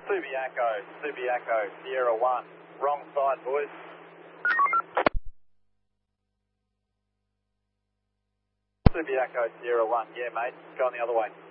Subiaco, Sierra 1. Wrong side, boys. Subiaco, Sierra 1. Yeah, mate. Going the other way.